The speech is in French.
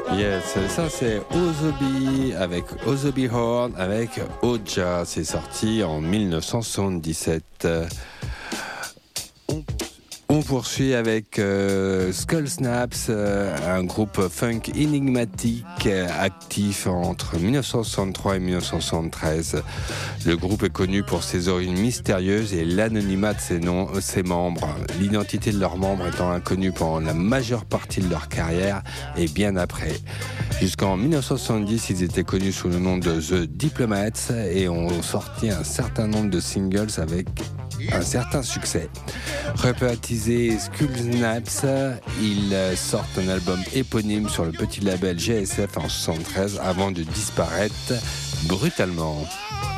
Yes, ça c'est Ozobi avec Ozobi Horn avec Oja. C'est sorti en 1977. On poursuit avec Skull Snaps, un groupe funk énigmatique actif entre 1963 et 1973. Le groupe est connu pour ses origines mystérieuses et l'anonymat de ses membres. L'identité de leurs membres étant inconnue pendant la majeure partie de leur carrière et bien après. Jusqu'en 1970, ils étaient connus sous le nom de The Diplomats et ont sorti un certain nombre de singles avec un certain succès. Rebaptisé Skull Snaps, ils sortent un album éponyme sur le petit label GSF en 1973 avant de disparaître brutalement.